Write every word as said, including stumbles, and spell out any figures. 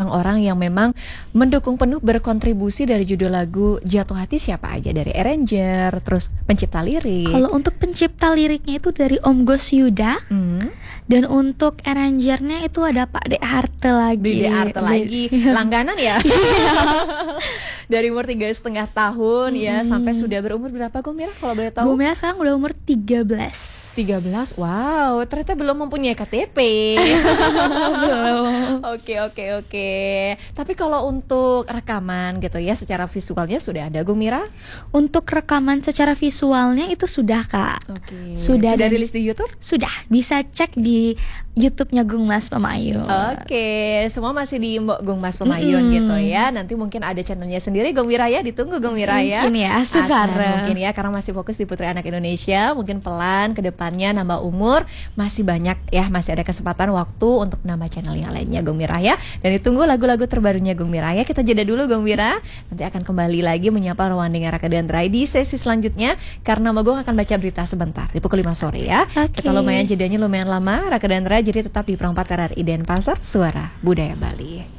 orang-orang yang memang mendukung penuh berkontribusi dari judul lagu Jatuh Hati siapa aja? Dari arranger, terus pencipta lirik. Kalau untuk pencipta liriknya itu dari Om Gos Yuda. Hmm. Dan untuk arrangernya itu ada Pak De Arte lagi. De Arte lagi, langganan ya. Dari umur tiga setengah tahun hmm. ya sampai sudah berumur berapa Gumira kalau boleh tahu? Gumira sekarang udah umur tiga belas. tiga belas, wow, ternyata belum mempunyai K T P. Oke oke oke. Tapi kalau untuk rekaman gitu ya, secara visualnya sudah ada Gumira? Untuk rekaman secara visualnya itu sudah Kak. Oke. Sudah, sudah rilis di YouTube? Sudah, bisa cek di YouTube-nya Gung Mas Pemayun. Oke, semua masih di Mbok Gung Mas Pemayun mm-hmm. gitu ya. Nanti mungkin ada channelnya sendiri Gumira ya, ditunggu Gumira ya. Mungkin ya, sekarang. Mungkin ya, karena masih fokus di Putri Anak Indonesia. Mungkin pelan ke depannya nambah umur, masih banyak ya, masih ada kesempatan waktu untuk nambah channel yang lainnya Gumira ya. Dan ditunggu lagu-lagu terbarunya Gumira ya. Kita jeda dulu Gumira. Nanti akan kembali lagi menyapa Ruang Dengar Raka dan Rai di sesi selanjutnya. Karena Mogong akan baca berita sebentar di pukul lima sore ya. Okay. Kita lumayan jedanya lumayan lama, Raka dan Rai, jadi tetap di Perangkat R R I Denpasar, Suara Budaya Bali.